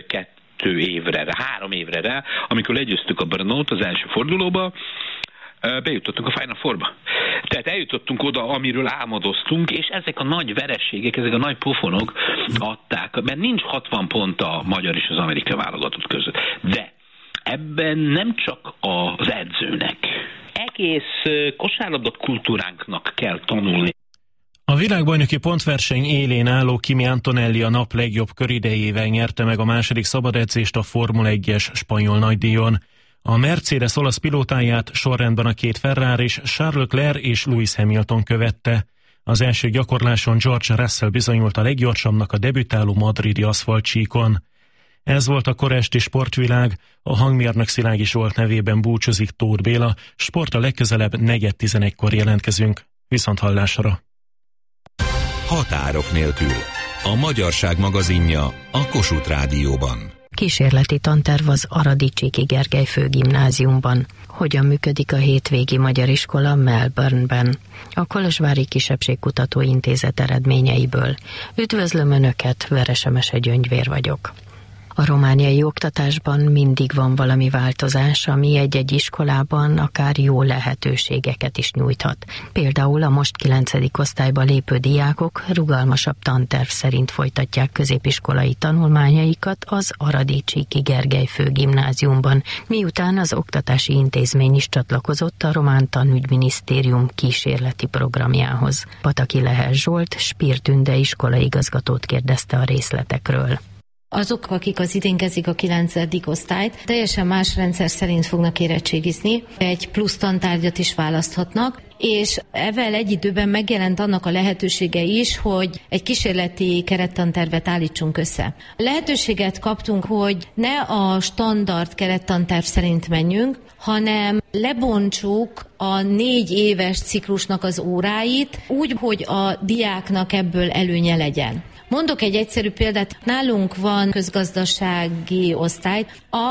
3 évre rá, amikor legyőztük a Brnót az első fordulóba, bejutottunk a Final Fourba. Tehát eljutottunk oda, amiről álmodoztunk, és ezek a nagy vereségek, ezek a nagy pofonok adták, mert nincs 60 pont a magyar és az amerikai válogatott között. De ebben nem csak az edzőnek, egész kosárlabda kultúránknak kell tanulni. A világbajnoki pontverseny élén álló Kimi Antonelli a nap legjobb köridejével nyerte meg a második szabadedzést a Formula 1-es spanyol nagydíjon. A Mercedes olasz pilótáját sorrendben a 2 Ferrari és Charles Leclerc és Lewis Hamilton követte. Az első gyakorláson George Russell bizonyult a leggyorsabbnak a debütáló madridi aszfaltcsíkon. Ez volt a kora esti Sportvilág, a hangmérnök Szilágyi Zsolt nevében búcsúzik Tóth Béla, sport a legközelebb 4:11-kor jelentkezünk. Viszonthallásra! Határok nélkül. A Magyarság magazinja a Kossuth Rádióban. Kísérleti tanterv az Aradi Csíki Gergely Főgimnáziumban. Hogyan működik a hétvégi magyar iskola Melbourneben? A Kolozsvári Kisebbségkutató Intézet eredményeiből. Üdvözlöm Önöket, Veresemese Gyöngyvér vagyok. A romániai oktatásban mindig van valami változás, ami egy-egy iskolában akár jó lehetőségeket is nyújthat. Például a most 9. osztályba lépő diákok rugalmasabb tanterv szerint folytatják középiskolai tanulmányaikat az Aradi Csíki Gergely Főgimnáziumban, miután az oktatási intézmény is csatlakozott a román tanügyminisztérium kísérleti programjához. Pataki Lehel Zsolt, Spír Tünde iskolaigazgatót kérdezte a részletekről. Azok, akik az idén kezdik a 9. osztályt, teljesen más rendszer szerint fognak érettségizni. Egy plusz tantárgyat is választhatnak, és ezzel egy időben megjelent annak a lehetősége is, hogy egy kísérleti kerettantervet állítsunk össze. Lehetőséget kaptunk, hogy ne a standard kerettanterv szerint menjünk, hanem lebontsuk a 4 éves ciklusnak az óráit, úgy, hogy a diáknak ebből előnye legyen. Mondok egy egyszerű példát. Nálunk van közgazdasági osztály,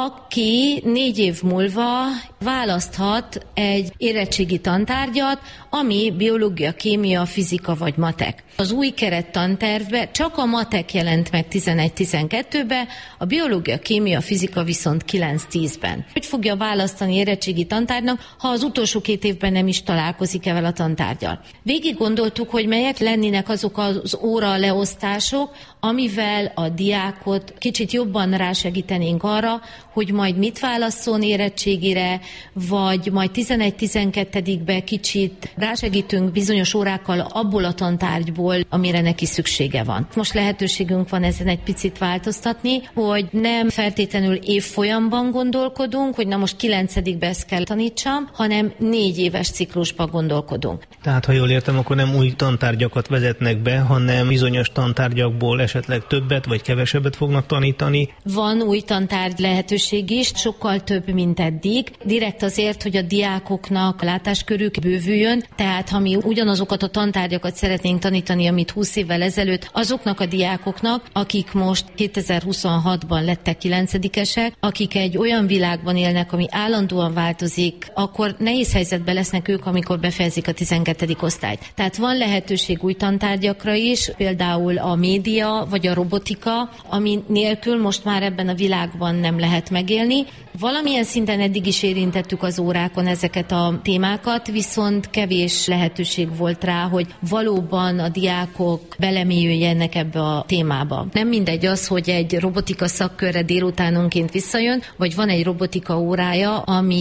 aki 4 év múlva választhat egy érettségi tantárgyat, ami biológia, kémia, fizika vagy matek. Az új kerettantervbe csak a matek jelent meg 11-12-be, a biológia, kémia, fizika viszont 9-10-ben. Hogy fogja választani érettségi tantárgynak, ha az utolsó 2 évben nem is találkozik ezzel a tantárgyal? Végig gondoltuk, hogy melyek lennének azok az óra leosztások, amivel a diákot kicsit jobban rásegítenénk arra, hogy majd mit válasszon érettségire, vagy majd 11-12-be kicsit rásegítünk bizonyos órákkal abból a tantárgyból, amire neki szüksége van. Most lehetőségünk van ezen egy picit változtatni, hogy nem feltétlenül évfolyamban gondolkodunk, hogy na most 9-be ezt kell tanítsam, hanem 4 éves ciklusban gondolkodunk. Tehát, ha jól értem, akkor nem új tantárgyakat vezetnek be, hanem bizonyos tantárgyakból esetleg többet vagy kevesebbet fognak tanítani. Van új tantárgy lehetőség is, sokkal több, mint eddig. Direkt azért, hogy a diákoknak a látáskörük bővüljön, tehát ha mi ugyanazokat a tantárgyakat szeretnénk tanítani, amit 20 évvel ezelőtt, azoknak a diákoknak, akik most 2026-ban lettek 9-esek, akik egy olyan világban élnek, ami állandóan változik, akkor nehéz helyzetben lesznek ők, amikor befejezik a 12. osztályt. Tehát van lehetőség új tantárgyakra is, például a média vagy a robotika, ami nélkül most már ebben a világban nem lehet megélni. Valamilyen szinten eddig is érintettük az órákon ezeket a témákat, viszont kevés lehetőség volt rá, hogy valóban a diákok belemélyüljenek ebbe a témába. Nem mindegy az, hogy egy robotika szakkörre délutánonként visszajön, vagy van egy robotika órája,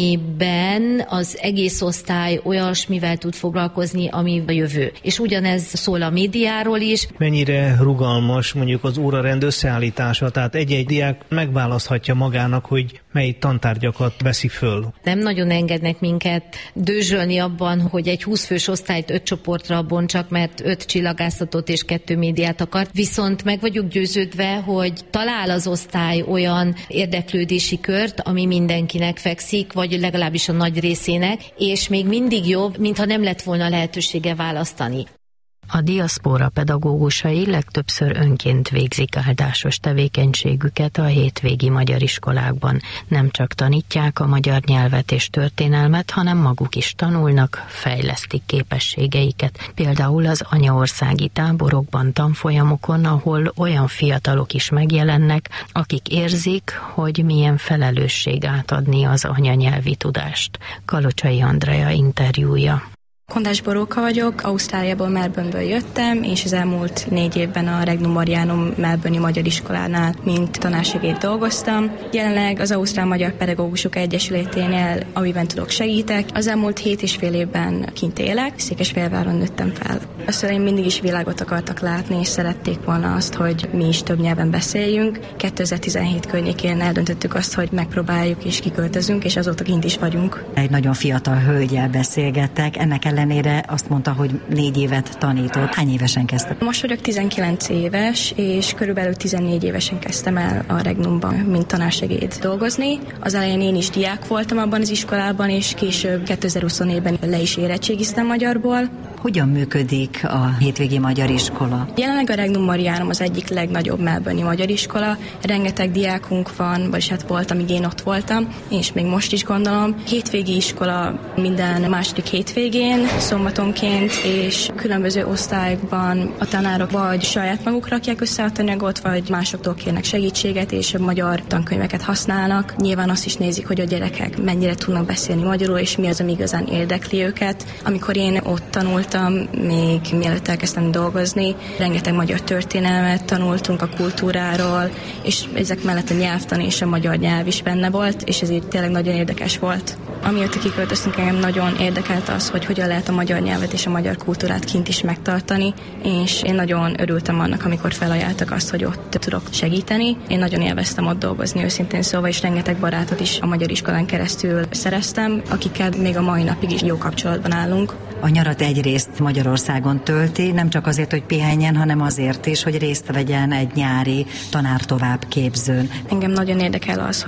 amiben az egész osztály olyasmivel tud foglalkozni, ami a jövő. És ugyanez szól a médiáról is. Mennyire rugalmas mondjuk az órarend összeállítása, tehát egy-egy diák megválaszthatja magának, hogy mely tantárgyakat veszi föl. Nem nagyon engednek minket dőzsölni abban, hogy egy 20 fős osztályt 5 csoportra bontsak, mert 5 csillagászatot és 2 médiát akart. Viszont meg vagyunk győződve, hogy talál az osztály olyan érdeklődési kört, ami mindenkinek fekszik, vagy legalábbis a nagy részének, és még mindig jobb, mintha nem lett volna lehetősége választani. A diaszpóra pedagógusai legtöbbször önként végzik áldásos tevékenységüket a hétvégi magyar iskolákban. Nem csak tanítják a magyar nyelvet és történelmet, hanem maguk is tanulnak, fejlesztik képességeiket. Például az anyaországi táborokban, tanfolyamokon, ahol olyan fiatalok is megjelennek, akik érzik, hogy milyen felelősség átadni az anyanyelvi tudást. Kalocsai Andrea interjúja. Kondás Boróka vagyok, Ausztráliából, Melbourneből jöttem, és az elmúlt 4 évben a Regnum Marianum Melbourne-i Magyar Iskolánál mint tanársegéd dolgoztam. Jelenleg az Ausztrál Magyar Pedagógusok Egyesületénél, amiben tudok segítek. Az elmúlt 7,5 évben kint élek, Székesfehérváron nőttem fel. A szüleim mindig is világot akartak látni, és szerették volna azt, hogy mi is több nyelven beszéljünk. 2017 környékén eldöntöttük azt, hogy megpróbáljuk és kiköltözünk, és azóta kint is vagyunk. Egy nagyon fiatal hölggyel beszélgettek, ennek ellenére azt mondta, hogy 4 évet tanított. Hány évesen kezdte? Most vagyok 19 éves, és körülbelül 14 évesen kezdtem el a Regnumban, mint tanársegéd dolgozni. Az elején én is diák voltam abban az iskolában, és később 2024-ben le is érettségiztem magyarból. Hogyan működik a hétvégi magyar iskola? Jelenleg a Regnum Marianum az egyik legnagyobb melbourne-i magyar iskola. Rengeteg diákunk van, vagyis hát volt, amíg én ott voltam, és még most is gondolom. Hétvégi iskola minden második hétvégén, szombatonként, és különböző osztályokban a tanárok vagy saját maguk rakják össze a tananyagot, vagy másoktól kérnek segítséget, és magyar tankönyveket használnak. Nyilván azt is nézik, hogy a gyerekek mennyire tudnak beszélni magyarul, és mi az, ami igazán érdekli őket. Amikor én ott tanultam, még mielőtt elkezdtem dolgozni, rengeteg magyar történelmet tanultunk a kultúráról, és ezek mellett a nyelvtan és a magyar nyelv is benne volt, és ez így tényleg nagyon érdekes volt. Amióta kiköltöztünk, engem nagyon érdekelt az, hogy hogyan lehet a magyar nyelvet és a magyar kultúrát kint is megtartani, és én nagyon örültem annak, amikor felajánlottak azt, hogy ott tudok segíteni. Én nagyon élveztem ott dolgozni, őszintén szóval, és rengeteg barátot is a magyar iskolán keresztül szereztem, akikkel még a mai napig is jó kapcsolatban állunk. A nyarat egyrészt Magyarországon tölti, nem csak azért, hogy pihenjen, hanem azért is, hogy részt vegyen egy nyári tanártovábbképzőn. Engem nagyon érdekel az, hogy a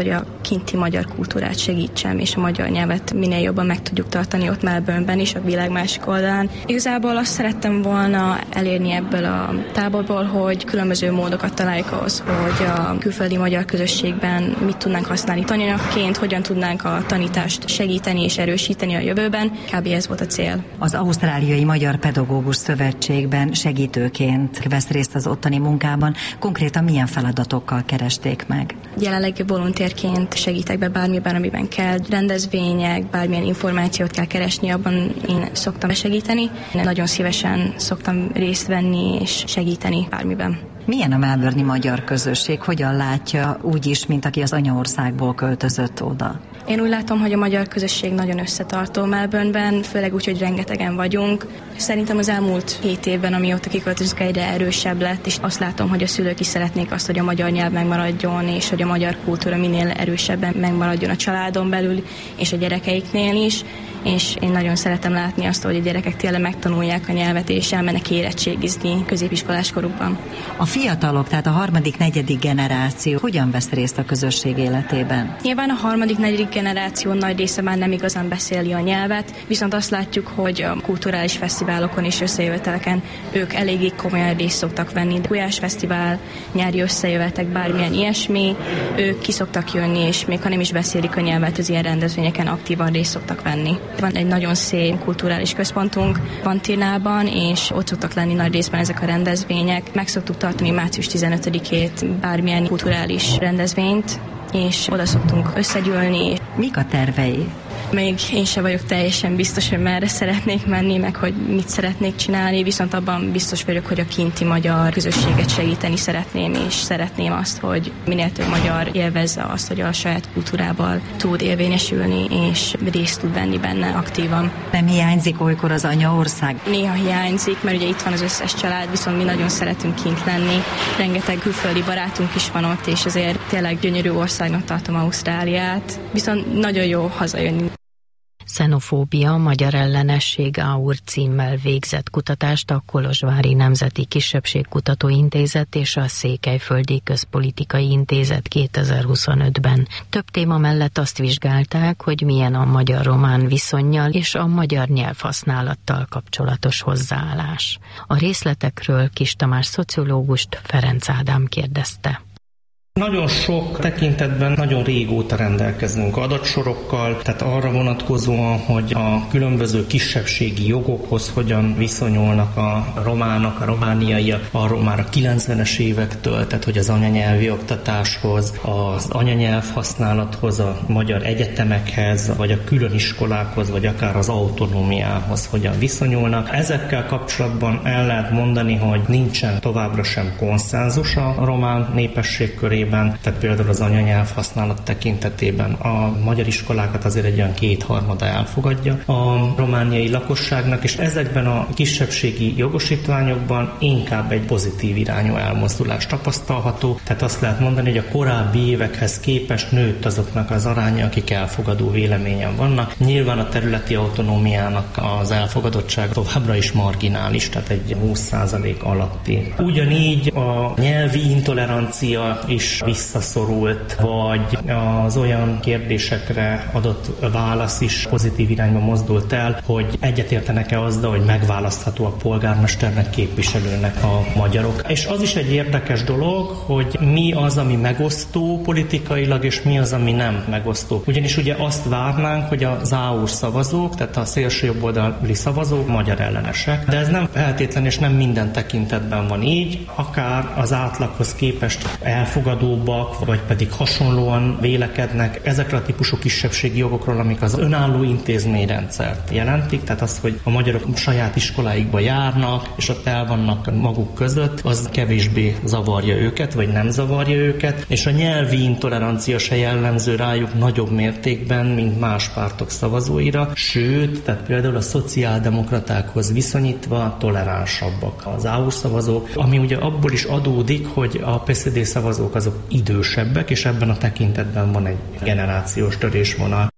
kinti magyar kultúrát segítsem, és a magyar nyelvet minél jobban meg tudjuk tartani ott Melbourneben is, a világ másik oldalán. Igazából azt szerettem volna elérni ebből a táborból, hogy különböző módokat találjuk ahhoz, hogy a külföldi magyar közösségben mit tudnánk használni tananyagként, hogyan tudnánk a tanítást segíteni és erősíteni a jövőben. Kb. Ez volt a cél. Az Ausztráliai Magyar Pedagógus Szövetségben segítőként vesz részt az ottani munkában. Konkrétan milyen feladatokkal keresték meg? Jelenleg volontérként segítek be bármiben, amiben kell. Rendezvények, bármilyen információt kell keresni, abban én szoktam segíteni. Nagyon szívesen szoktam részt venni és segíteni bármiben. Milyen a melbourne-i magyar közösség? Hogyan látja úgy is, mint aki az anyaországból költözött oda? Én úgy látom, hogy a magyar közösség nagyon összetartó Melbourneben, főleg úgy, hogy rengetegen vagyunk. Szerintem az elmúlt 7 évben, amióta kiköltözünk, egyre erősebb lett, és azt látom, hogy a szülők is szeretnék azt, hogy a magyar nyelv megmaradjon, és hogy a magyar kultúra minél erősebben megmaradjon a családon belül, és a gyerekeiknél is. És én nagyon szeretem látni azt, hogy a gyerekek tényleg megtanulják a nyelvet, és elmennek érettségizni középiskolás korukban. A fiatalok, tehát a 3.-4. generáció hogyan vesz részt a közösség életében? Nyilván a 3.-4. generáció nagy része már nem igazán beszéli a nyelvet, viszont azt látjuk, hogy a kulturális fesztiválokon és összejöveteleken ők eléggé komolyan részt szoktak venni. Gulyás fesztivál, nyári összejövetek, bármilyen ilyesmi, ők ki szoktak jönni, és még ha nem is beszélik a nyelvet, az ilyen rendezvényeken aktívan részt szoktak venni. Van egy nagyon szép kulturális központunk Vantirnában, és ott szoktak lenni nagy részben ezek a rendezvények. Meg szoktuk tartani március 15-ét bármilyen kulturális rendezvényt, és oda szoktunk összegyűlni. Mik a tervei? Még én sem vagyok teljesen biztos, hogy merre szeretnék menni, meg hogy mit szeretnék csinálni, viszont abban biztos vagyok, hogy a kinti magyar közösséget segíteni szeretném, és szeretném azt, hogy minél több magyar élvezze azt, hogy a saját kultúrával tud érvényesülni, és részt tud venni benne aktívan. Nem hiányzik olykor az anyaország? Néha hiányzik, mert ugye itt van az összes család, viszont mi nagyon szeretünk kint lenni. Rengeteg külföldi barátunk is van ott, és azért tényleg gyönyörű országnak tartom Ausztráliát, viszont nagyon jó hazajönni. Xenofóbia, magyar ellenesség AUR címmel végzett kutatást a Kolozsvári Nemzeti Kisebbségkutató Intézet és a Székelyföldi Közpolitikai Intézet 2025-ben. Több téma mellett azt vizsgálták, hogy milyen a magyar-román viszonnyal és a magyar nyelvhasználattal kapcsolatos hozzáállás. A részletekről Kis Tamás szociológust Ferenc Ádám kérdezte. Nagyon sok tekintetben nagyon régóta rendelkezünk adatsorokkal, tehát arra vonatkozóan, hogy a különböző kisebbségi jogokhoz hogyan viszonyulnak a románok, a romániaiak, arról már a 90-es évektől, tehát hogy az anyanyelvi oktatáshoz, az anyanyelv használathoz, a magyar egyetemekhez, vagy a külön iskolákhoz, vagy akár az autonómiához hogyan viszonyulnak. Ezekkel kapcsolatban el lehet mondani, hogy nincsen továbbra sem konszenzus a román népesség körében, tehát például az anyanyelv használat tekintetében a magyar iskolákat azért egy olyan 2/3 elfogadja a romániai lakosságnak, és ezekben a kisebbségi jogosítványokban inkább egy pozitív irányú elmozdulás tapasztalható. Tehát azt lehet mondani, hogy a korábbi évekhez képest nőtt azoknak az aránya, akik elfogadó véleményen vannak. Nyilván a területi autonómiának az elfogadottság továbbra is marginális, tehát egy 20% alatti. Ugyanígy a nyelvi intolerancia is visszaszorult, vagy az olyan kérdésekre adott válasz is pozitív irányba mozdult el, hogy egyetértenek-e azzal, hogy megválaszthatóak polgármesternek, képviselőnek a magyarok. És az is egy érdekes dolog, hogy mi az, ami megosztó politikailag, és mi az, ami nem megosztó. Ugyanis ugye azt várnánk, hogy az AUR szavazók, tehát a szélső jobboldali szavazók magyar ellenesek, de ez nem feltétlen és nem minden tekintetben van így, akár az átlaghoz képest elfogadóbbak, vagy pedig hasonlóan vélekednek ezekre a típusú kisebbségi jogokról, amik az önálló intézményrendszert jelentik, tehát az, hogy a magyarok saját iskoláikba járnak, és ott el vannak maguk között, az kevésbé zavarja őket, vagy nem zavarja őket, és a nyelvi intolerancia se jellemző rájuk nagyobb mértékben, mint más pártok szavazóira, sőt, tehát például a szociáldemokratákhoz viszonyítva toleránsabbak az AUR szavazók, ami ugye abból is adódik, hogy a PSD szavazók azok idősebbek, és ebben a tekintetben van egy generációs törésvonal.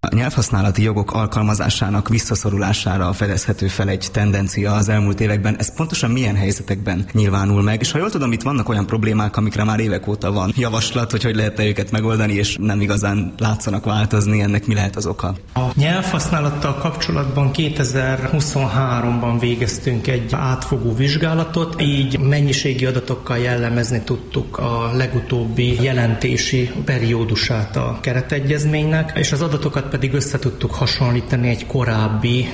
A nyelvhasználati jogok alkalmazásának visszaszorulására fedezhető fel egy tendencia az elmúlt években. Ez pontosan milyen helyzetekben nyilvánul meg? És ha jól tudom, itt vannak olyan problémák, amikre már évek óta van javaslat, hogy lehetne őket megoldani, és nem igazán látszanak változni. Ennek mi lehet az oka? A nyelvhasználattal kapcsolatban 2023-ban végeztünk egy átfogó vizsgálatot, így mennyiségi adatokkal jellemezni tudtuk a legutóbbi jelentési periódusát a keretegyezménynek, és az adatokat pedig össze tudtuk hasonlítani egy korábbi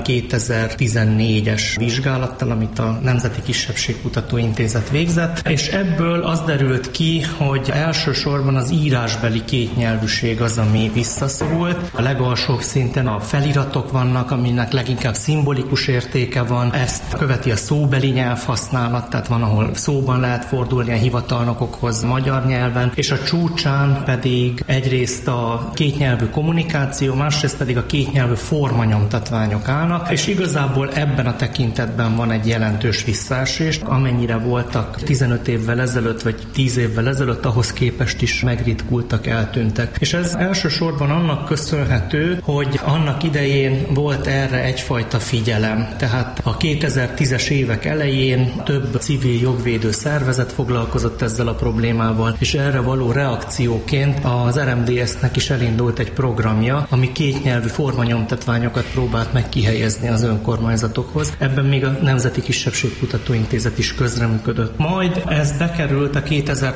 2014-es vizsgálattal, amit a Nemzeti Kisebbségkutató Intézet végzett, és ebből az derült ki, hogy elsősorban az írásbeli kétnyelvűség az, ami visszaszorult. A legalsóbb szinten a feliratok vannak, aminek leginkább szimbolikus értéke van, ezt követi a szóbeli nyelvhasználat, tehát van, ahol szóban lehet fordulni a hivatalnokokhoz magyar nyelven, és a csúcsán pedig egyrészt a kétnyelvű kommunikáció, másrészt pedig a kétnyelvű formanyomtatványok állnak, és igazából ebben a tekintetben van egy jelentős visszaesés, amennyire voltak 15 évvel ezelőtt, vagy 10 évvel ezelőtt, ahhoz képest is megritkultak, eltűntek. És ez elsősorban annak köszönhető, hogy annak idején volt erre egyfajta figyelem. Tehát a 2010-es évek elején több civil jogvédő szervezet foglalkozott ezzel a problémával, és erre való reakcióként az RMDS-nek is elindult egy programja, ami kétnyelvű formanyomtatványokat próbált meg kihelyezni az önkormányzatokhoz. Ebben még a Nemzeti Kisebbségkutató Intézet is közreműködött. Majd ez bekerült a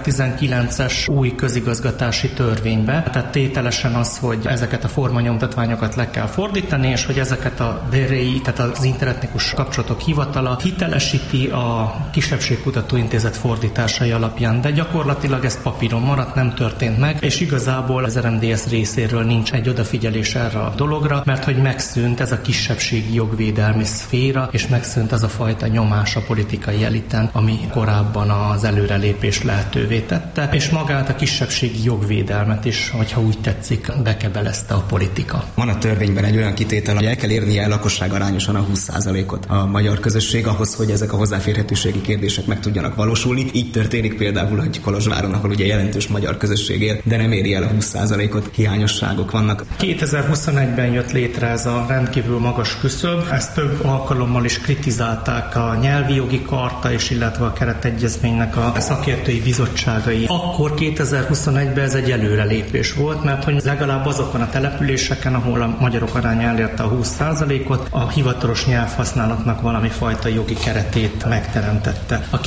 2019-es új közigazgatási törvénybe, tehát tételesen az, hogy ezeket a formanyomtatványokat le kell fordítani, és hogy ezeket a DRI, tehát az Interetnikus Kapcsolatok Hivatala hitelesíti a Kisebbségkutató Intézet fordításai alapján, de gyakorlatilag ez papíron maradt, nem történt meg, és igazából az RMDS részéről nincs egy odafigyelés erre a dologra, mert hogy megszűnt ez a kisebbségi jogvédelmi szféra, és megszűnt az a fajta nyomás a politikai eliten, ami korábban az előrelépés lehetővé tette, és magát a kisebbségi jogvédelmet is, hogyha úgy tetszik, bekebelezte a politika. Van a törvényben egy olyan kitétel, hogy el kell érnie a lakosság arányosan a 20%-ot a magyar közösség ahhoz, hogy ezek a hozzáférhetőségi kérdések meg tudjanak valósulni. Így történik például, hogy Kolozsváron, ahol ugye jelentős magyar közösség él, de nem éri el a 20%-ot, hiányosságok vannak. 2021-ben jött létre ez a rendkívül magas küszöb, ezt több alkalommal is kritizálták a nyelvi jogi karta és illetve a keretegyezménynek a szakértői bizottságai. Akkor 2021-ben ez egy előrelépés volt, mert hogy legalább azokon a településeken, ahol a magyarok aránya elérte a 20%-ot, a hivatalos nyelvhasználatnak valami fajta jogi keretét megteremtette. A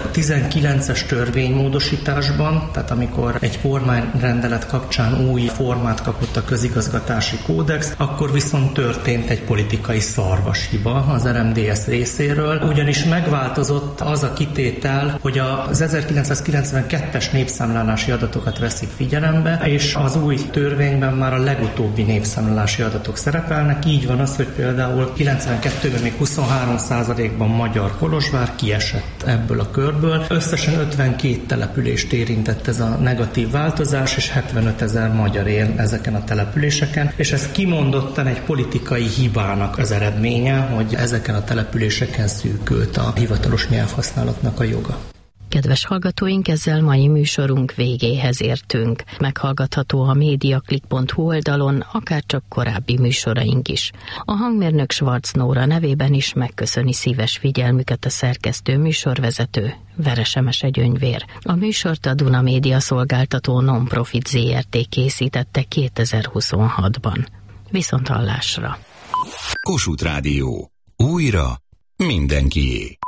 2019-es törvénymódosításban, tehát amikor egy kormányrendelet kapcsán új formát kapott a közigazgatási kódex, akkor viszont történt egy politikai szarvashiba az RMDS részéről, ugyanis megváltozott az a kitétel, hogy az 1992-es népszámlálási adatokat veszik figyelembe, és az új törvényben már a legutóbbi népszámlálási adatok szerepelnek. Így van az, hogy például 92-ben még 23%-ban magyar Kolozsvár kiesett ebből a körből. Összesen 52 települést érintett ez a negatív változás, és 75 000 magyar él ezeken a településeken, és ez kimondottan egy politikai hibának az eredménye, hogy ezeken a településeken szűkült a hivatalos nyelvhasználatnak a joga. Kedves hallgatóink, ezzel mai műsorunk végéhez értünk. Meghallgatható a mediaclick.hu oldalon, akár csak korábbi műsoraink is. A hangmérnök Schwarz Nóra nevében is megköszöni szíves figyelmüket a szerkesztő műsorvezető, Veresemese Gyöngyvér. A műsort a Duna Média szolgáltató Non-Profit Zrt. Készítette 2026-ban. Viszonthallásra! Kossuth Rádió. Újra mindenkié.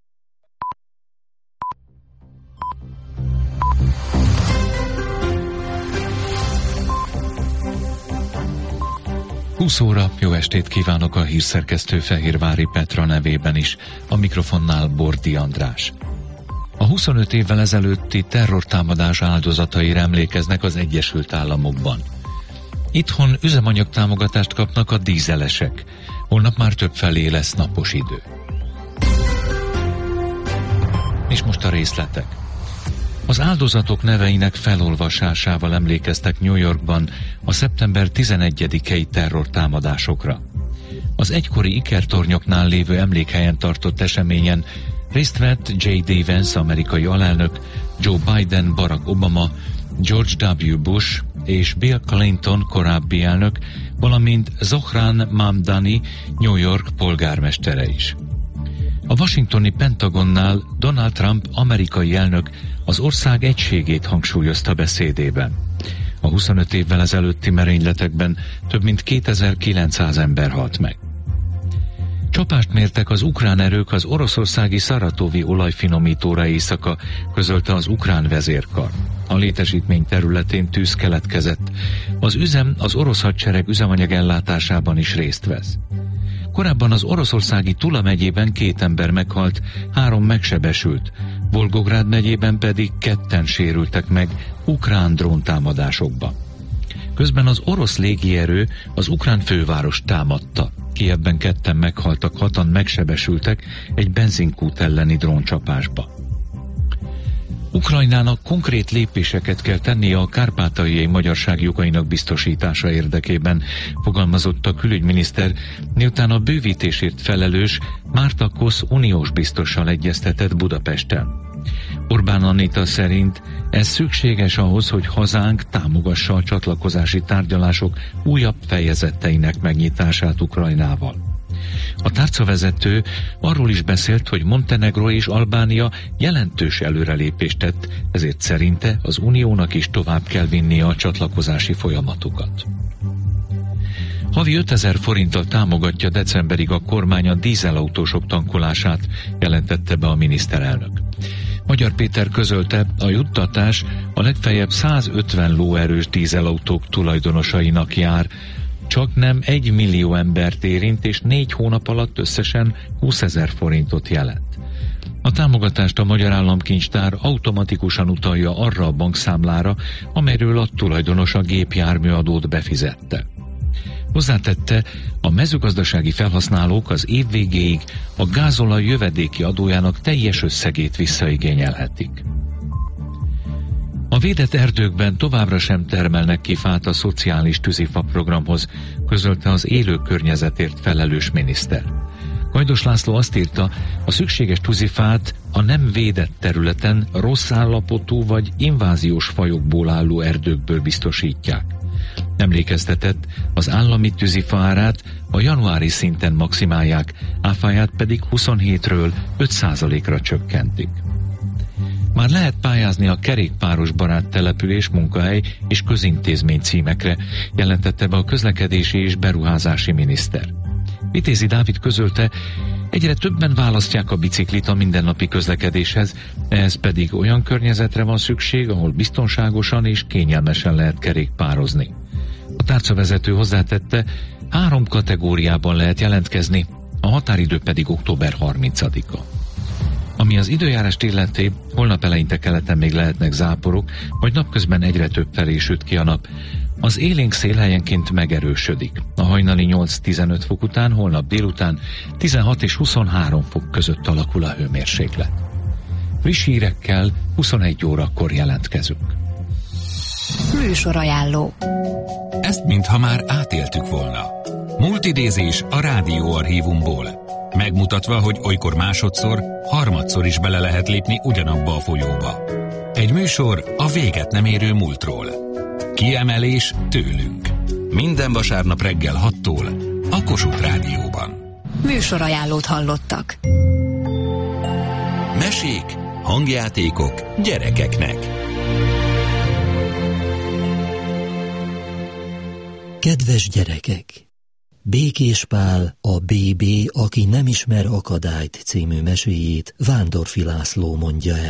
Óra, jó estét kívánok a hírszerkesztő Fehérvári Petra nevében is, a mikrofonnál Bordi András. A 25 évvel ezelőtti terrortámadás áldozataira emlékeznek az Egyesült Államokban. Itthon üzemanyagtámogatást kapnak a dízelesek, holnap már többfelé lesz napos idő. És most a részletek. Az áldozatok neveinek felolvasásával emlékeztek New Yorkban a szeptember 11-i terrortámadásokra. Az egykori ikertornyoknál lévő emlékhelyen tartott eseményen részt vett J.D. Vance amerikai alelnök, Joe Biden, Barack Obama, George W. Bush és Bill Clinton korábbi elnök, valamint Zohran Mamdani New York polgármestere is. A washingtoni Pentagonnál Donald Trump amerikai elnök az ország egységét hangsúlyozta beszédében. A 25 évvel ezelőtti merényletekben több mint 2900 ember halt meg. Csapást mértek az ukrán erők az oroszországi Szaratovi olajfinomítóra éjszaka, közölte az ukrán vezérkar. A létesítmény területén tűz keletkezett. Az üzem az orosz hadsereg üzemanyag ellátásában is részt vesz. Korábban az oroszországi Tula megyében 2 ember meghalt, 3 megsebesült, Volgográd megyében pedig 2 sérültek meg ukrán dróntámadásokban. Közben az orosz légierő az ukrán fővárost támadta. Kijevben 2 meghaltak, 6-an megsebesültek egy benzinkút elleni dróncsapásba. Ukrajnának konkrét lépéseket kell tennie a kárpátaljai magyarság jogainak biztosítása érdekében, fogalmazott a külügyminiszter, miután a bővítésért felelős Márta Kosz uniós biztossal egyeztetett Budapesten. Orbán Anita szerint ez szükséges ahhoz, hogy hazánk támogassa a csatlakozási tárgyalások újabb fejezeteinek megnyitását Ukrajnával. A tárcavezető arról is beszélt, hogy Montenegró és Albánia jelentős előrelépést tett, ezért szerinte az Uniónak is tovább kell vinnie a csatlakozási folyamatokat. Havi 5000 forinttal támogatja decemberig a kormány a dízelautósok tankolását, jelentette be a miniszterelnök. Magyar Péter közölte, a juttatás a legfeljebb 150 lóerős dízelautók tulajdonosainak jár, csak nem 1 millió embert érint, és 4 hónap alatt összesen 20 000 forintot jelent. A támogatást a Magyar Államkincstár automatikusan utalja arra a bankszámlára, amelyről a tulajdonos a gépjárműadót befizette. Hozzátette, a mezőgazdasági felhasználók az év végéig a gázolaj jövedéki adójának teljes összegét visszaigényelhetik. A védett erdőkben továbbra sem termelnek ki fát a szociális tűzifa programhoz, közölte az élő környezetért felelős miniszter. Gajdos László azt írta, a szükséges tűzifát a nem védett területen rossz állapotú vagy inváziós fajokból álló erdőkből biztosítják. Emlékeztetett, az állami tűzifa árát a januári szinten maximálják, áfáját pedig 27-ről 5%-ra csökkentik. Már lehet pályázni a kerékpáros barát település, munkahely és közintézmény címekre, jelentette be a közlekedési és beruházási miniszter. Vitézi Dávid közölte, egyre többen választják a biciklit a mindennapi közlekedéshez, ehhez pedig olyan környezetre van szükség, ahol biztonságosan és kényelmesen lehet kerékpározni. A tárcavezető hozzátette, 3 kategóriában lehet jelentkezni, a határidő pedig október 30-a. Ami az időjárást illeti, holnap eleinte keleten még lehetnek záporok, vagy napközben egyre több felé süt ki a nap. Az élénk szél helyenként megerősödik. A hajnali 8-15 fok után, holnap délután 16 és 23 fok között alakul a hőmérséklet. Friss hírekkel 21 órakor jelentkezünk. Műsorajánló. Ezt mintha már átéltük volna. Multidézés a rádióarchívumból. Megmutatva, hogy olykor másodszor, harmadszor is bele lehet lépni ugyanabba a folyóba. Egy műsor a véget nem érő múltról. Kiemelés tőlünk. Minden vasárnap reggel 6-tól a Kossuth Rádióban. Műsorajánlót hallottak. Mesék, hangjátékok gyerekeknek. Kedves gyerekek! Békés Pál, a BB, aki nem ismer akadályt című meséjét Vándorfi László mondja el.